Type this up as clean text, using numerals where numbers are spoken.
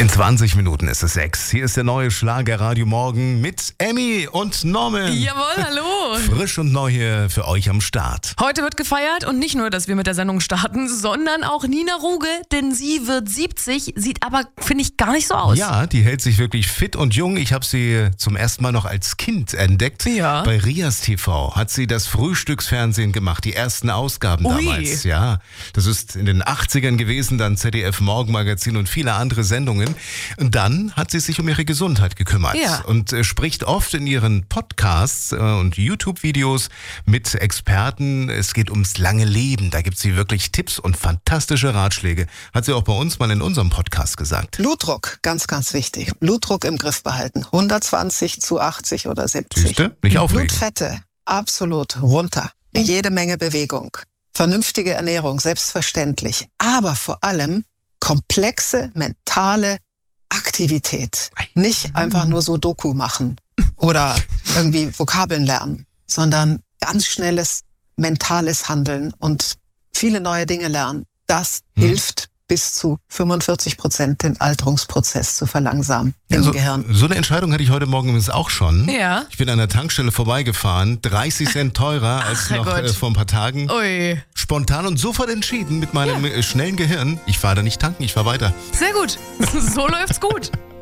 In 20 Minuten ist es 6. Hier ist der neue Schlagerradio Morgen mit Emmy und Norman. Jawohl, hallo. Frisch und neu hier für euch am Start. Heute wird gefeiert und nicht nur, dass wir mit der Sendung starten, sondern auch Nina Ruge, denn sie wird 70, sieht aber, finde ich, gar nicht so aus. Ja, die hält sich wirklich fit und jung. Ich habe sie zum ersten Mal noch als Kind entdeckt. Ja. Bei Rias TV hat sie das Frühstücksfernsehen gemacht, die ersten Ausgaben damals. Ja, das ist in den 80ern gewesen, dann ZDF Morgenmagazin und viele andere Sendungen. Und dann hat sie sich um ihre Gesundheit gekümmert und spricht oft in ihren Podcasts und YouTube-Videos mit Experten. Es geht ums lange Leben. Da gibt sie wirklich Tipps und fantastische Ratschläge. Hat sie auch bei uns mal in unserem Podcast gesagt. Blutdruck, ganz, ganz wichtig. Blutdruck im Griff behalten. 120/80 oder 70. Siehste? Nicht aufregen. Blutfette, absolut runter. Jede Menge Bewegung. Vernünftige Ernährung, selbstverständlich. Aber vor allem komplexe mentale Aktivität. Nicht einfach nur so Doku machen oder irgendwie Vokabeln lernen, sondern ganz schnelles mentales Handeln und viele neue Dinge lernen. Das hilft bis zu 45% den Alterungsprozess zu verlangsamen im Gehirn. So eine Entscheidung hatte ich heute Morgen übrigens auch schon. Ja. Ich bin an der Tankstelle vorbeigefahren, 30 Cent teurer als noch vor ein paar Tagen. Ui. Spontan und sofort entschieden mit meinem schnellen Gehirn. Ich fahre da nicht tanken, ich fahre weiter. Sehr gut. So läuft's gut.